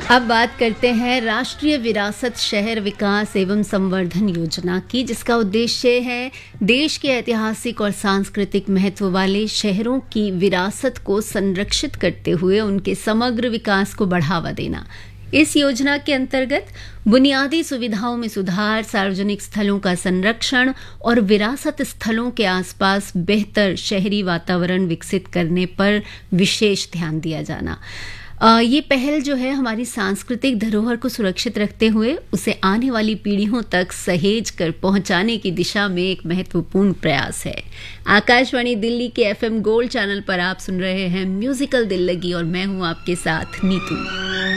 अब बात करते हैं राष्ट्रीय विरासत शहर विकास एवं संवर्धन योजना की, जिसका उद्देश्य है देश के ऐतिहासिक और सांस्कृतिक महत्व वाले शहरों की विरासत को संरक्षित करते हुए उनके समग्र विकास को बढ़ावा देना। इस योजना के अंतर्गत बुनियादी सुविधाओं में सुधार, सार्वजनिक स्थलों का संरक्षण और विरासत स्थलों के आसपास बेहतर शहरी वातावरण विकसित करने पर विशेष ध्यान दिया जाना। ये पहल जो है हमारी सांस्कृतिक धरोहर को सुरक्षित रखते हुए उसे आने वाली पीढ़ियों तक सहेज कर पहुंचाने की दिशा में एक महत्वपूर्ण प्रयास है। आकाशवाणी दिल्ली के FM गोल्ड चैनल पर आप सुन रहे हैं म्यूजिकल दिल लगी और मैं हूं आपके साथ नीतू।